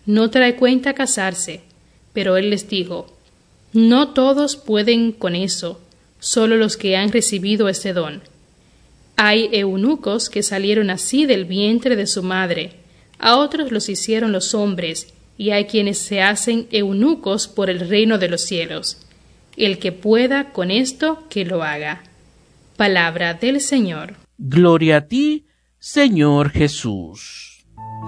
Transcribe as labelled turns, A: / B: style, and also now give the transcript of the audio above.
A: no trae cuenta casarse. Pero él les dijo: no todos pueden con eso, solo los que han recibido ese don. Hay eunucos que salieron así del vientre de su madre, a otros los hicieron los hombres, y hay quienes se hacen eunucos por el reino de los cielos. El que pueda con esto, que lo haga. Palabra del Señor.
B: Gloria a ti, Señor Jesús.